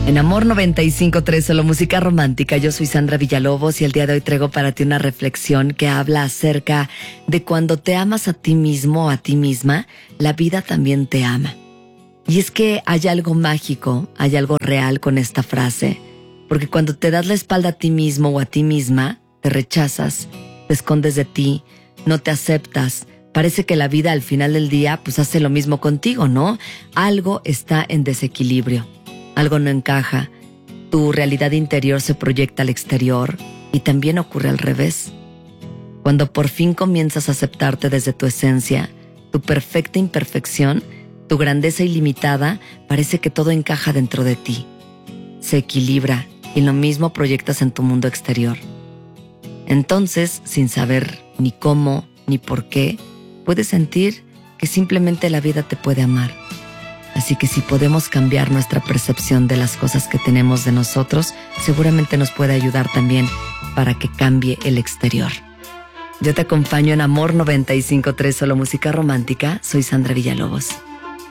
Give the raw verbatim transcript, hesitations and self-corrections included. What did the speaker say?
En Amor noventa y cinco punto tres, solo música romántica. Yo soy Sandra Villalobos y el día de hoy traigo para ti una reflexión que habla acerca de cuando te amas a ti mismo o a ti misma, la vida también te ama. Y es que hay algo mágico, hay algo real con esta frase, porque cuando te das la espalda a ti mismo o a ti misma, te rechazas, te escondes de ti, no te aceptas. Parece que la vida al final del día pues hace lo mismo contigo, ¿no? Algo está en desequilibrio. Algo no encaja, tu realidad interior se proyecta al exterior y también ocurre al revés. Cuando por fin comienzas a aceptarte desde tu esencia, tu perfecta imperfección, tu grandeza ilimitada, parece que todo encaja dentro de ti. Se equilibra y lo mismo proyectas en tu mundo exterior. Entonces, sin saber ni cómo ni por qué, puedes sentir que simplemente la vida te puede amar. Así que si podemos cambiar nuestra percepción de las cosas que tenemos de nosotros, seguramente nos puede ayudar también para que cambie el exterior. Yo te acompaño en Amor noventa y cinco punto tres, solo música romántica. Soy Sandra Villalobos.